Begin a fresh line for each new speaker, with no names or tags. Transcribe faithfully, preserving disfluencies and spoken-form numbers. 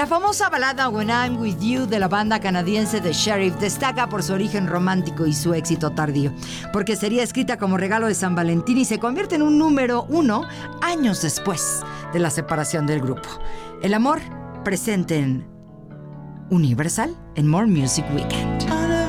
La famosa balada When I'm With You de la banda canadiense The Sheriff destaca por su origen romántico y su éxito tardío, porque sería escrita como regalo de San Valentín y se convierte en un número uno años después de la separación del grupo. El amor presente en Universal en More Music Weekend.